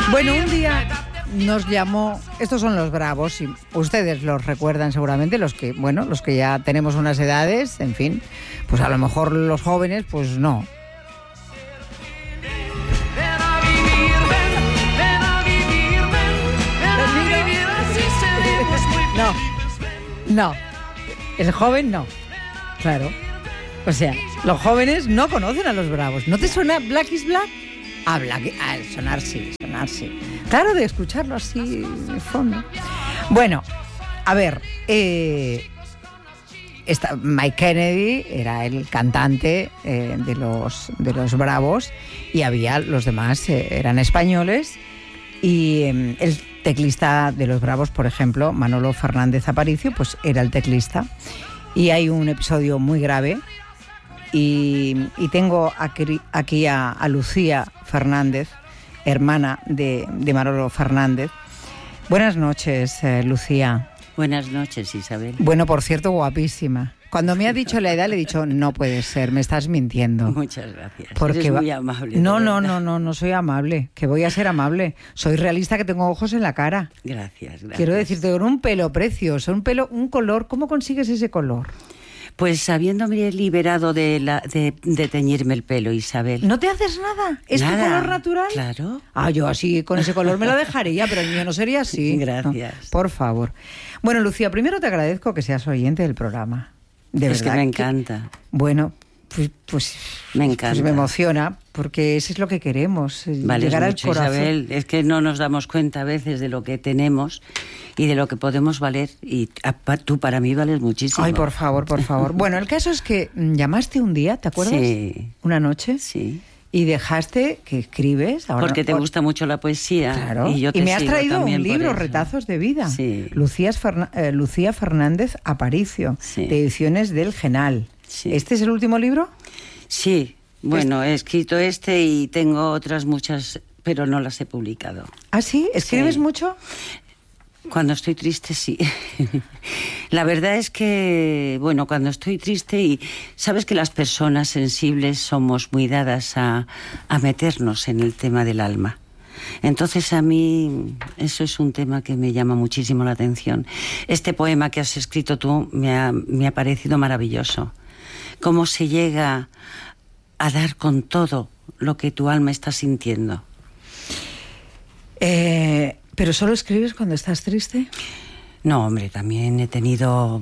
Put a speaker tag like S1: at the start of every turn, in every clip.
S1: Bueno, un día nos llamó, estos son los Bravos, y ustedes los recuerdan seguramente, los que ya tenemos unas edades, en fin, pues a lo mejor los jóvenes, pues no. No, el joven no, claro. O sea, los jóvenes no conocen a los Bravos. ¿No te suena Black is Black? Sonar sí. Claro, de escucharlo así de fondo. Bueno, a ver, Mike Kennedy era el cantante de los Bravos y había los demás, eran españoles, y el teclista de los Bravos, por ejemplo, Manolo Fernández Aparicio, pues era el teclista. Y hay un episodio muy grave. Y tengo aquí a Lucía Fernández, hermana de Manolo Fernández. Buenas noches, Lucía.
S2: Buenas noches, Isabel.
S1: Bueno, por cierto, guapísima. Cuando me ha dicho la edad, le he dicho, no puede ser, me estás mintiendo.
S2: Muchas gracias.
S1: Porque
S2: eres muy amable.
S1: No soy amable, que voy a ser amable. Soy realista, que tengo ojos en la cara.
S2: Gracias.
S1: Quiero decirte, con un pelo precioso, un color, ¿cómo consigues ese color?
S2: Pues habiéndome liberado de teñirme el pelo, Isabel.
S1: ¿No te haces nada? ¿Es tu color natural?
S2: Claro.
S1: Yo así, con ese color me lo dejaría, pero el mío no sería así.
S2: Gracias.
S1: No, por favor. Bueno, Lucía, primero te agradezco que seas oyente del programa. De verdad.
S2: Es que me encanta.
S1: Bueno, pues
S2: me encanta.
S1: Pues me emociona, porque eso es lo que queremos, llegar al corazón.
S2: Isabel, es que no nos damos cuenta a veces de lo que tenemos y de lo que podemos valer, y tú para mí vales muchísimo.
S1: Ay, por favor. Bueno, el caso es que llamaste un día, ¿te acuerdas?
S2: Sí.
S1: Una noche.
S2: Sí.
S1: Y dejaste que escribes. Ahora,
S2: porque te gusta mucho la poesía.
S1: Claro.
S2: Y
S1: me has traído un libro, Retazos de Vida.
S2: Sí.
S1: Lucía Fernández Aparicio,
S2: sí.
S1: De Ediciones del Genal.
S2: Sí.
S1: ¿Este es el último libro?
S2: Sí. Bueno, he escrito y tengo otras muchas, pero no las he publicado.
S1: ¿Ah, sí? ¿Escribes mucho?
S2: Cuando estoy triste, sí. La verdad es que, bueno, cuando estoy triste, y sabes que las personas sensibles somos muy dadas a meternos en el tema del alma. Entonces a mí eso es un tema que me llama muchísimo la atención. Este poema que has escrito tú me ha parecido maravilloso. Cómo se llega a dar con todo lo que tu alma está sintiendo.
S1: ¿Pero solo escribes cuando estás triste?
S2: No, hombre, también he tenido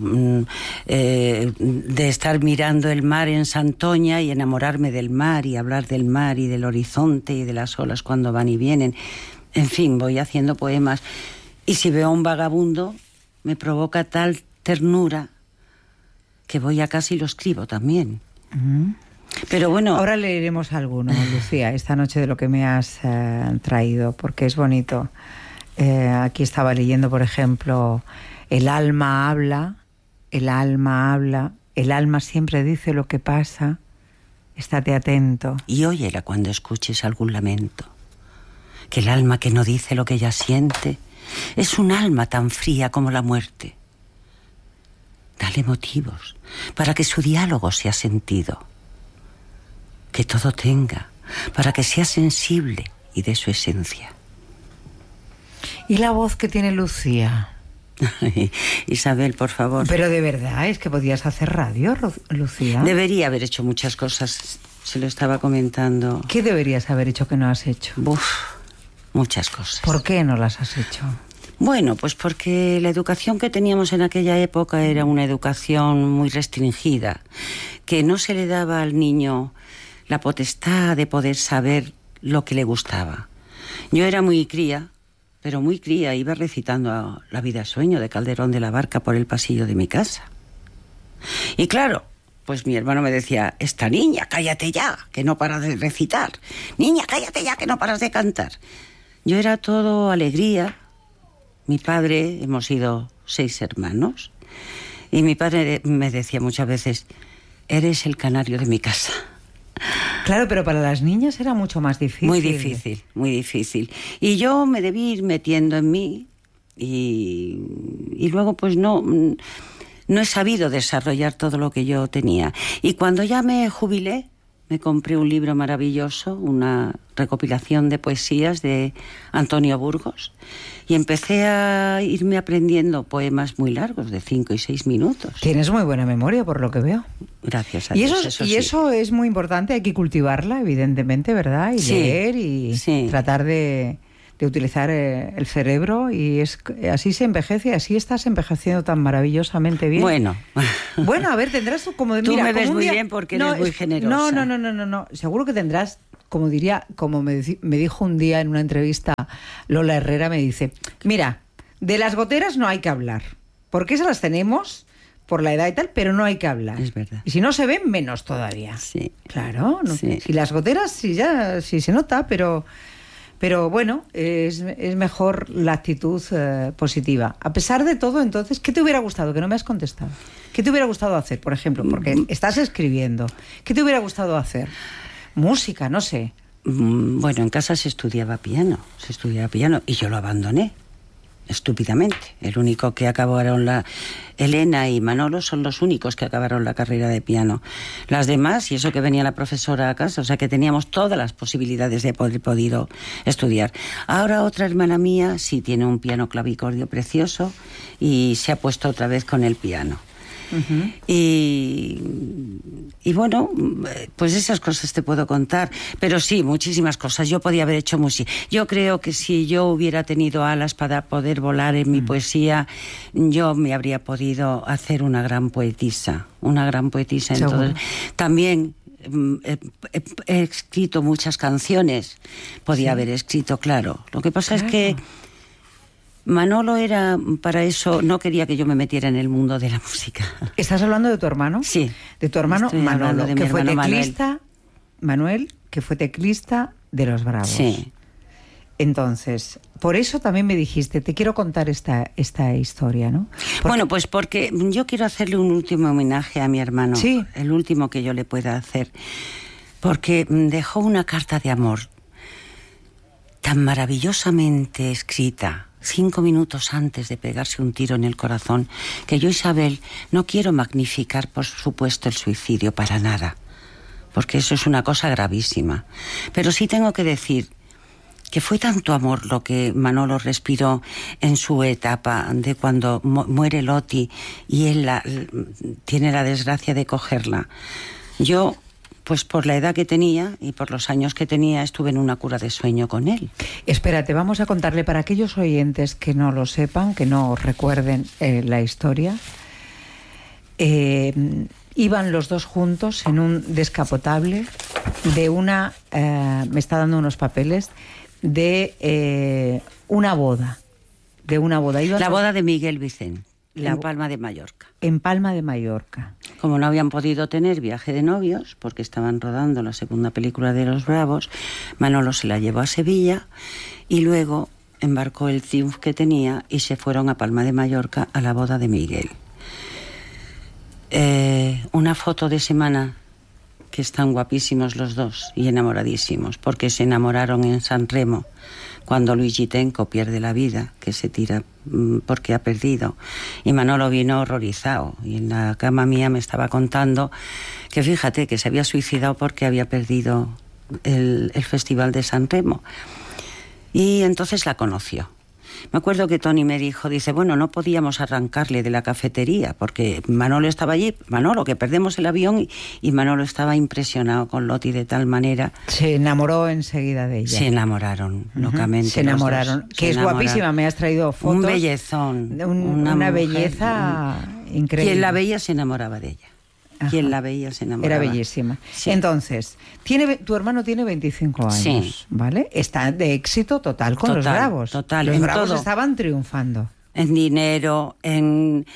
S2: de estar mirando el mar en Santoña y enamorarme del mar y hablar del mar y del horizonte y de las olas cuando van y vienen. En fin, voy haciendo poemas. Y si veo a un vagabundo, me provoca tal ternura que voy a casa y lo escribo también. Pero bueno...
S1: Ahora leeremos alguno, Lucía, esta noche, de lo que me has traído, porque es bonito. Aquí estaba leyendo, por ejemplo, el alma habla, el alma siempre dice lo que pasa, estate atento.
S2: Y óyela cuando escuches algún lamento, que el alma que no dice lo que ella siente es un alma tan fría como la muerte. Dale motivos para que su diálogo sea sentido, que todo tenga, para que sea sensible y de su esencia.
S1: ¿Y la voz que tiene Lucía?
S2: Isabel, por favor.
S1: Pero de verdad, ¿es que podías hacer radio, Lucía?
S2: Debería haber hecho muchas cosas, se lo estaba comentando.
S1: ¿Qué deberías haber hecho que no has hecho?
S2: Muchas cosas.
S1: ¿Por qué no las has hecho?
S2: Bueno, pues porque la educación que teníamos en aquella época era una educación muy restringida, que no se le daba al niño la potestad de poder saber lo que le gustaba. Yo era muy cría, pero muy cría, iba recitando La vida es sueño de Calderón de la Barca por el pasillo de mi casa. Y claro, pues mi hermano me decía, esta niña, cállate ya, que no paras de recitar. Niña, cállate ya, que no paras de cantar. Yo era todo alegría. Mi padre, hemos sido 6 hermanos, y mi padre me decía muchas veces, eres el canario de mi casa.
S1: Claro, pero para las niñas era mucho más difícil.
S2: Muy difícil, muy difícil. Y yo me debí ir metiendo en mí y luego pues no he sabido desarrollar todo lo que yo tenía. Y cuando ya me jubilé, me compré un libro maravilloso, una recopilación de poesías de Antonio Burgos, y empecé a irme aprendiendo poemas muy largos, de 5 y 6 minutos.
S1: Tienes muy buena memoria, por lo que veo.
S2: Gracias a Dios.
S1: Eso es muy importante, hay que cultivarla, evidentemente, ¿verdad? Y leer y tratar de utilizar el cerebro, y así se envejece, así estás envejeciendo tan maravillosamente bien.
S2: Bueno,
S1: a ver, tendrás como...
S2: Tú me ves muy bien porque eres muy generosa.
S1: No, seguro que tendrás, como me dijo un día en una entrevista Lola Herrera, me dice, mira, de las goteras no hay que hablar, porque esas las tenemos por la edad y tal, pero no hay que hablar.
S2: Es verdad.
S1: Y si no se ven, menos todavía.
S2: Sí.
S1: Claro, no,
S2: sí.
S1: Y las goteras sí se nota, pero bueno, es mejor la actitud positiva. A pesar de todo, entonces, ¿qué te hubiera gustado? Que no me has contestado. ¿Qué te hubiera gustado hacer, por ejemplo? Porque estás escribiendo. ¿Qué te hubiera gustado hacer? Música, no sé.
S2: Bueno, en casa se estudiaba piano, y yo lo abandoné. Estúpidamente. El único que acabaron Elena y Manolo son los únicos que acabaron la carrera de piano. Las demás, y eso que venía la profesora a casa, o sea que teníamos todas las posibilidades de poder podido estudiar. Ahora otra hermana mía sí tiene un piano clavicordio precioso y se ha puesto otra vez con el piano. Uh-huh. Y bueno, pues esas cosas te puedo contar, pero sí, muchísimas cosas. Yo podía haber hecho música. Yo creo que si yo hubiera tenido alas para poder volar en mi poesía, yo me habría podido hacer una gran poetisa. Entonces, también he escrito muchas canciones. Podía haber escrito, claro. Lo que pasa es que Manolo era, para eso, no quería que yo me metiera en el mundo de la música.
S1: ¿Estás hablando de tu hermano?
S2: Sí.
S1: De tu hermano Manolo,
S2: que fue
S1: teclista, Manuel, que fue teclista de Los Bravos.
S2: Sí.
S1: Entonces, por eso también me dijiste, te quiero contar esta historia, ¿no?
S2: Bueno, pues porque yo quiero hacerle un último homenaje a mi hermano.
S1: Sí.
S2: El último que yo le pueda hacer. Porque dejó una carta de amor tan maravillosamente escrita, 5 minutos antes de pegarse un tiro en el corazón, que yo, Isabel, no quiero magnificar, por supuesto, el suicidio para nada, porque eso es una cosa gravísima. Pero sí tengo que decir que fue tanto amor lo que Manolo respiró en su etapa de cuando muere Loti y él tiene la desgracia de cogerla. Yo, pues por la edad que tenía y por los años que tenía, estuve en una cura de sueño con él.
S1: Espérate, vamos a contarle para aquellos oyentes que no lo sepan, que no recuerden la historia. Iban los dos juntos en un descapotable de una... me está dando unos papeles de una boda.
S2: La boda de Miguel Vicente. En Palma de Mallorca.
S1: En Palma de Mallorca.
S2: Como no habían podido tener viaje de novios, porque estaban rodando la segunda película de Los Bravos, Manolo se la llevó a Sevilla y luego embarcó el Triumph que tenía y se fueron a Palma de Mallorca a la boda de Miguel. Una foto de semana que están guapísimos los dos y enamoradísimos, porque se enamoraron en San Remo, cuando Luigi Tenco pierde la vida, que se tira porque ha perdido, y Manolo vino horrorizado, y en la cama mía me estaba contando que fíjate que se había suicidado porque había perdido el Festival de San Remo, y entonces la conoció. Me acuerdo que Tony me dice, bueno, no podíamos arrancarle de la cafetería porque Manolo estaba allí, que perdemos el avión, y Manolo estaba impresionado con Loti de tal manera.
S1: Se enamoró enseguida de ella.
S2: Se enamoraron locamente.
S1: Se enamoraron, que es guapísima, me has traído fotos.
S2: Un bellezón.
S1: Una belleza increíble.
S2: Quien la veía se enamoraba de ella. Ajá. Quien la veía se enamoraba.
S1: Era bellísima.
S2: Sí.
S1: Entonces, tu hermano tiene 25 años,
S2: sí,
S1: ¿vale? Está de éxito total con Los Bravos.
S2: Total,
S1: Los Bravos
S2: todo.
S1: Estaban triunfando.
S2: En dinero, en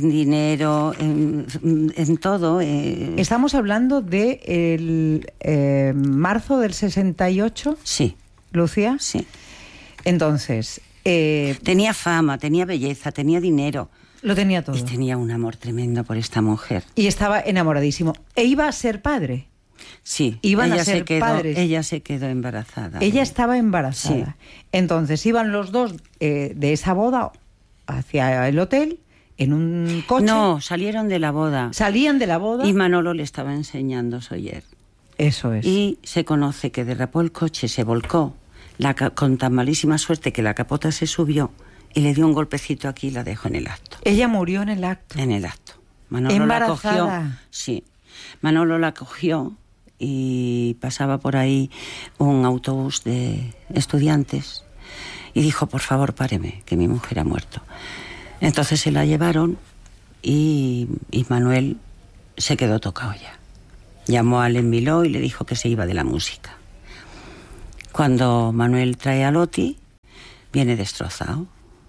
S2: todo.
S1: Estamos hablando de marzo del 68.
S2: Sí.
S1: ¿Lucía?
S2: Sí.
S1: Entonces...
S2: tenía fama, tenía belleza, tenía dinero.
S1: Lo tenía todo.
S2: Y tenía un amor tremendo por esta mujer.
S1: Y estaba enamoradísimo. ¿E iba a ser padre?
S2: Sí.
S1: Iban a ser padres.
S2: Ella se quedó embarazada.
S1: Ella estaba embarazada. Sí. Entonces iban los dos de esa boda hacia el hotel en un coche.
S2: No, salieron de la boda.
S1: Salían de la boda.
S2: Y Manolo le estaba enseñando Soller.
S1: Eso es.
S2: Y se conoce que derrapó el coche, se volcó, con tan malísima suerte que la capota se subió y le dio un golpecito aquí y la dejó en el acto.
S1: Ella murió en el acto.
S2: En el acto. Manolo
S1: ¿Embarazada?
S2: la cogió. Sí. Manolo la cogió y pasaba por ahí un autobús de estudiantes y dijo, por favor, páreme, que mi mujer ha muerto. Entonces se la llevaron y Manuel se quedó tocado ya. Llamó a Alain Miló y le dijo que se iba de la música. Cuando Manuel trae a Loti, viene destrozado.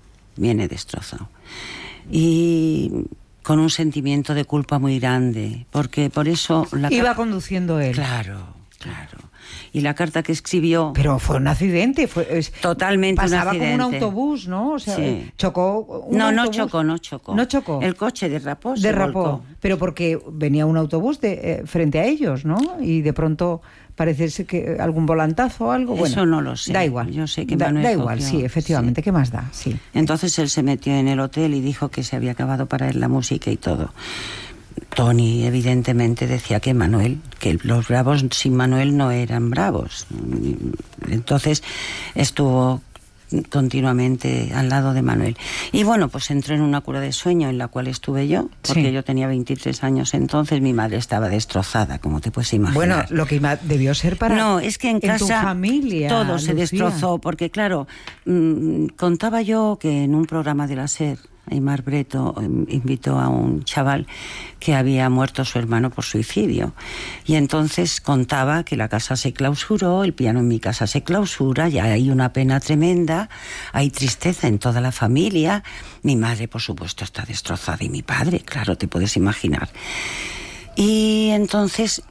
S2: Y con un sentimiento de culpa muy grande, porque por eso...
S1: Iba conduciendo él.
S2: Claro. Y la carta que escribió...
S1: Pero fue un accidente.
S2: Totalmente un accidente.
S1: Pasaba como un autobús, ¿no? O sea,
S2: sí.
S1: Chocó
S2: No
S1: autobús.
S2: No chocó. El coche derrapó.
S1: Pero porque venía un autobús frente a ellos, ¿no? Y de pronto parece que algún volantazo o algo.
S2: Eso
S1: bueno,
S2: no lo sé.
S1: Da igual.
S2: Yo sé que
S1: da igual,
S2: cogió,
S1: sí, efectivamente.
S2: Sí.
S1: ¿Qué más da? Sí.
S2: Entonces él se metió en el hotel y dijo que se había acabado para él la música y todo. Tony evidentemente decía que los bravos sin Manuel no eran bravos. Entonces estuvo continuamente al lado de Manuel. Y bueno, pues entró en una cura de sueño en la cual estuve yo, porque sí. Yo tenía 23 años entonces, mi madre estaba destrozada, como te puedes imaginar.
S1: Bueno, lo que debió ser para...
S2: No, es que en casa
S1: tu familia,
S2: todo
S1: Lucía.
S2: Se destrozó, porque claro, contaba yo que en un programa de la SER, Aimar Breto invitó a un chaval que había muerto su hermano por suicidio. Y entonces contaba que la casa se clausuró, el piano en mi casa se clausura, ya hay una pena tremenda, hay tristeza en toda la familia. Mi madre, por supuesto, está destrozada y mi padre, claro, te puedes imaginar. Y entonces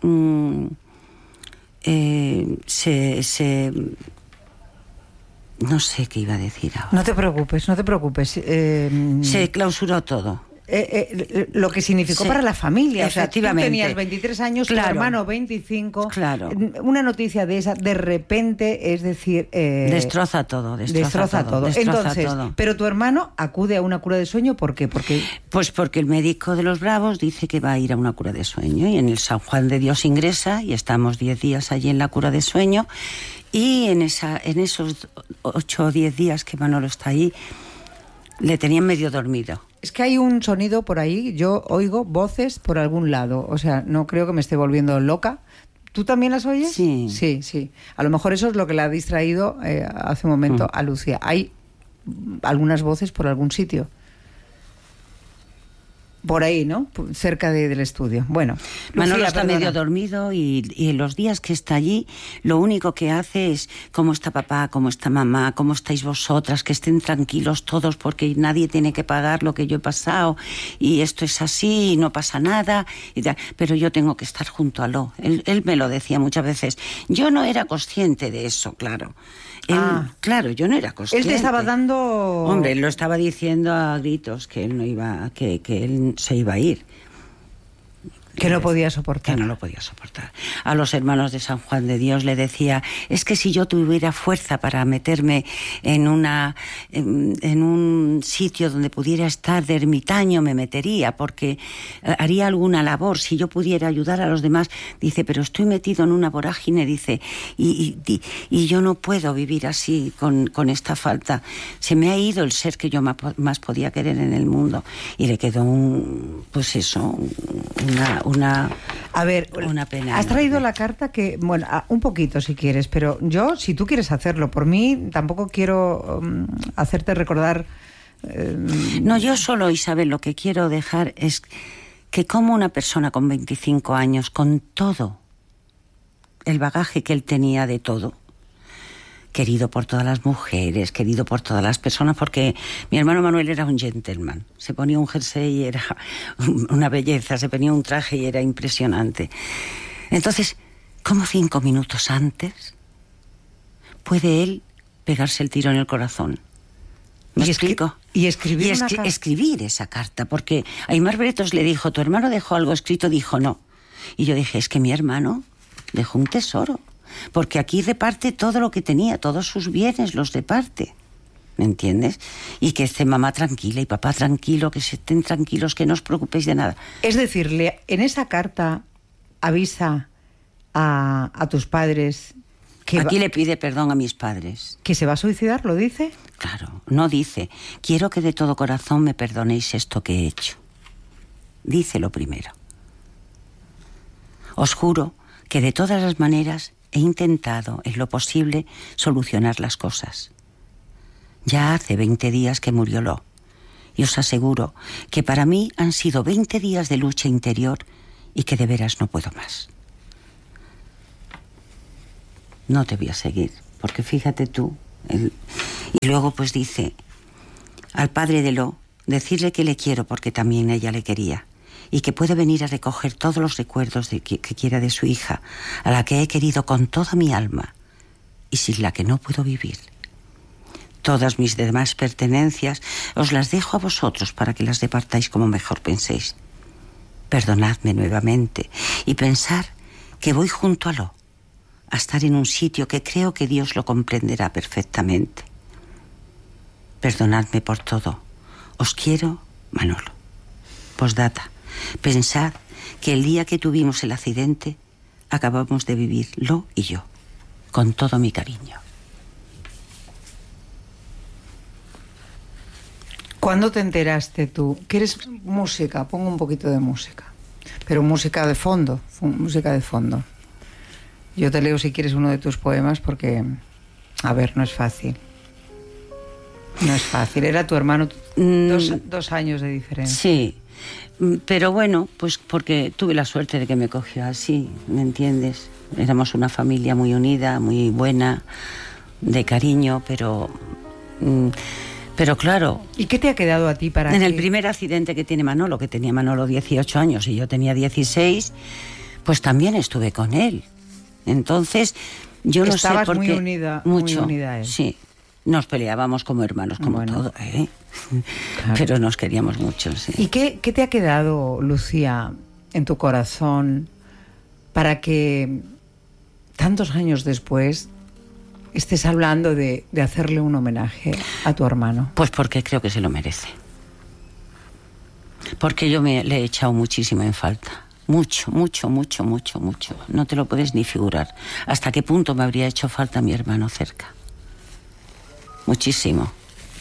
S2: no sé qué iba a decir ahora.
S1: No te preocupes.
S2: Se clausuró todo.
S1: Lo que significó para la familia.
S2: Efectivamente.
S1: O sea, tú tenías 23 años, claro. Tu hermano 25.
S2: Claro.
S1: Una noticia de esa, de repente, es decir...
S2: destroza todo.
S1: Entonces,
S2: todo.
S1: Pero tu hermano acude a una cura de sueño, ¿por qué?
S2: Pues porque el médico de los Bravos dice que va a ir a una cura de sueño y en el San Juan de Dios ingresa y estamos 10 días allí en la cura de sueño y en esos 8 o 10 días que Manolo está ahí le tenían medio dormido.
S1: Es que hay un sonido por ahí, yo oigo voces por algún lado, o sea, no creo que me esté volviendo loca. ¿Tú también las oyes?
S2: Sí.
S1: Sí. A lo mejor eso es lo que le ha distraído hace un momento a Lucía. ¿Hay algunas voces por algún sitio? Por ahí, ¿no? Cerca del estudio. Bueno,
S2: Manolo está medio dormido y los días que está allí, lo único que hace es cómo está papá, cómo está mamá, cómo estáis vosotras, que estén tranquilos todos porque nadie tiene que pagar lo que yo he pasado y esto es así y no pasa nada. Pero yo tengo que estar junto a Lo. Él me lo decía muchas veces. Yo no era consciente de eso, claro. Claro, yo no era consciente.
S1: Él te estaba dando...
S2: Hombre, él lo estaba diciendo a gritos que él no iba, que él se iba a ir.
S1: Que no podía soportar.
S2: Que no lo podía soportar. A los hermanos de San Juan de Dios le decía, es que si yo tuviera fuerza para meterme en un sitio donde pudiera estar de ermitaño, me metería, porque haría alguna labor, si yo pudiera ayudar a los demás. Dice, pero estoy metido en una vorágine, dice, y yo no puedo vivir así con esta falta. Se me ha ido el ser que yo más podía querer en el mundo. Y le quedó una pena.
S1: Has traído la carta que, bueno, un poquito si quieres, pero yo, si tú quieres hacerlo, por mí tampoco quiero hacerte recordar...
S2: No, yo solo, Isabel, lo que quiero dejar es que como una persona con 25 años, con todo el bagaje que él tenía de todo, querido por todas las mujeres, querido por todas las personas, porque mi hermano Manuel era un gentleman. Se ponía un jersey y era una belleza, se ponía un traje y era impresionante. Entonces, ¿cómo 5 minutos antes puede él pegarse el tiro en el corazón? ¿Me explico?
S1: Y escribir
S2: escribir esa carta, porque Aimar Bretos le dijo, ¿tu hermano dejó algo escrito? Dijo, no. Y yo dije, es que mi hermano dejó un tesoro. Porque aquí reparte todo lo que tenía, todos sus bienes los reparte, ¿me entiendes? Y que esté mamá tranquila y papá tranquilo, que se estén tranquilos, que no os preocupéis de nada.
S1: Es decir, en esa carta avisa a tus padres que
S2: aquí le pide perdón a mis padres.
S1: ¿Que se va a suicidar? ¿Lo dice?
S2: Claro, no dice, quiero que de todo corazón me perdonéis esto que he hecho. Dice lo primero. Os juro que de todas las maneras he intentado, en lo posible, solucionar las cosas. Ya hace 20 días que murió Lo, y os aseguro que para mí han sido 20 días de lucha interior y que de veras no puedo más. No te voy a seguir, porque fíjate tú. Y luego pues dice, al padre de Lo, decirle que le quiero porque también ella le quería, y que puede venir a recoger todos los recuerdos que quiera de su hija, a la que he querido con toda mi alma, y sin la que no puedo vivir. Todas mis demás pertenencias os las dejo a vosotros para que las departáis como mejor penséis. Perdonadme nuevamente y pensar que voy junto a Lo, a estar en un sitio que creo que Dios lo comprenderá perfectamente. Perdonadme por todo. Os quiero, Manolo. Postdata. Pensad que el día que tuvimos el accidente acabamos de vivir Lo y yo, con todo mi cariño.
S1: ¿Cuándo te enteraste tú? ¿Quieres música? Pongo un poquito de música. Pero música de fondo, música de fondo. Yo te leo si quieres uno de tus poemas porque, a ver, no es fácil. No es fácil. Era tu hermano, 2 años de diferencia.
S2: Sí, pero bueno, pues porque tuve la suerte de que me cogió así, ¿me entiendes? Éramos una familia muy unida, muy buena, de cariño, pero claro...
S1: ¿Y qué te ha quedado a ti para
S2: En el primer accidente que tiene Manolo, que tenía Manolo 18 años y yo tenía 16, pues también estuve con él. Entonces, yo no sé por qué...
S1: Estabas muy unida a él.
S2: Sí. Nos peleábamos como hermanos, como todo, ¿eh? Claro. Pero nos queríamos mucho, sí.
S1: ¿Y qué te ha quedado, Lucía, en tu corazón para que tantos años después estés hablando de hacerle un homenaje a tu hermano?
S2: Pues porque creo que se lo merece. Porque yo le he echado muchísimo en falta. Mucho. No te lo puedes ni figurar. ¿Hasta qué punto me habría hecho falta mi hermano cerca? Muchísimo.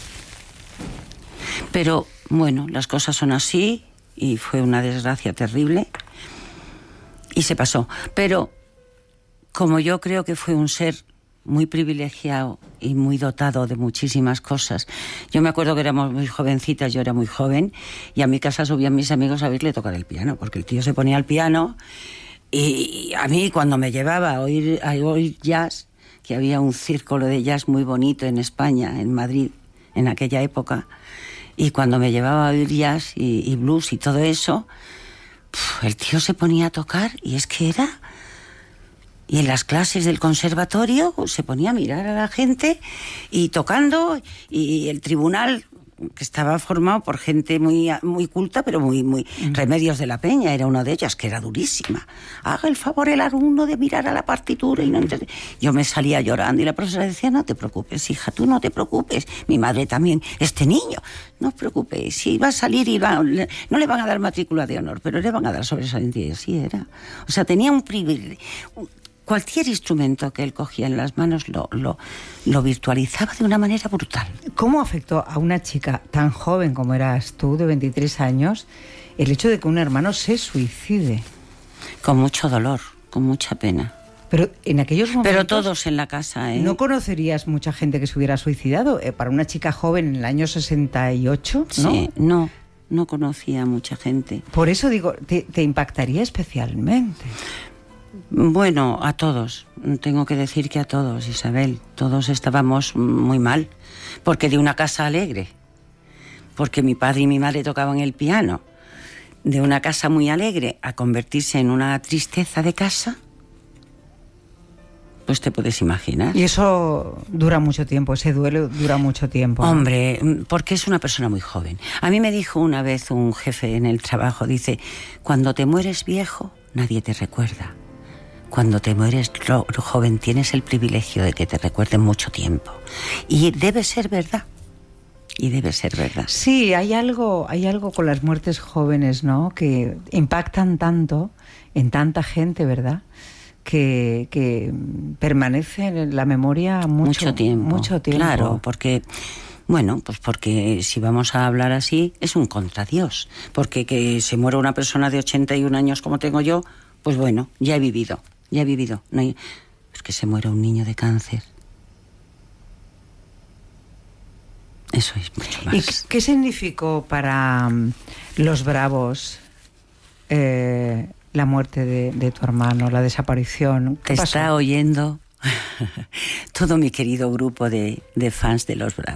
S2: Pero bueno, las cosas son así y fue una desgracia terrible y se pasó. Pero como yo creo que fue un ser muy privilegiado y muy dotado de muchísimas cosas. Yo me acuerdo que éramos muy jovencitas, yo era muy joven, y a mi casa subían mis amigos a verle tocar el piano, porque el tío se ponía al piano y a mí cuando me llevaba a oír jazz, que había un círculo de jazz muy bonito en España, en Madrid, en aquella época, y cuando me llevaba a oír jazz y blues y todo eso, el tío se ponía a tocar y es que era... Y en las clases del conservatorio se ponía a mirar a la gente y tocando, y el tribunal, que estaba formado por gente muy culta, pero muy Remedios de la Peña era una de ellas, que era durísima. Haga el favor el alumno de mirar a la partitura y no entender. Yo me salía llorando y la profesora decía, no te preocupes, hija, tú no te preocupes. Mi madre también, este niño, no os preocupéis, si va a salir no le van a dar matrícula de honor, pero le van a dar sobresaliente. Y así era. O sea, tenía un privilegio. Cualquier instrumento que él cogía en las manos lo virtualizaba de una manera brutal.
S1: ¿Cómo afectó a una chica tan joven como eras tú, de 23 años, el hecho de que un hermano se suicide?
S2: Con mucho dolor, con mucha pena.
S1: Pero en aquellos momentos...
S2: Pero todos en la casa, ¿eh?
S1: ¿No conocerías mucha gente que se hubiera suicidado? Para una chica joven en el año 68, ¿no?
S2: Sí, no conocía a mucha gente.
S1: Por eso digo, te impactaría especialmente.
S2: Bueno, a todos. Tengo que decir que a todos, Isabel. Todos estábamos muy mal. Porque de una casa alegre, porque mi padre y mi madre tocaban el piano, de una casa muy alegre a convertirse en una tristeza de casa, pues te puedes imaginar.
S1: Y eso dura mucho tiempo, ese duelo dura mucho tiempo, ¿no?
S2: Hombre, porque es una persona muy joven. A mí me dijo una vez un jefe en el trabajo, dice, cuando te mueres viejo, nadie te recuerda. Cuando te mueres joven tienes el privilegio de que te recuerden mucho tiempo. Y debe ser verdad.
S1: Sí, hay algo con las muertes jóvenes, ¿no? Que impactan tanto en tanta gente, ¿verdad? que permanece en la memoria mucho tiempo.
S2: Claro, porque... Bueno, pues porque si vamos a hablar así, es un contradios. Porque que se muera una persona de 81 años como tengo yo, pues bueno, ya he vivido. No hay... Pues que se muera un niño de cáncer. Eso es mucho más.
S1: ¿Y qué significó para los Bravos la muerte de tu hermano, la desaparición?
S2: Te está oyendo todo mi querido grupo de fans de los Bravos.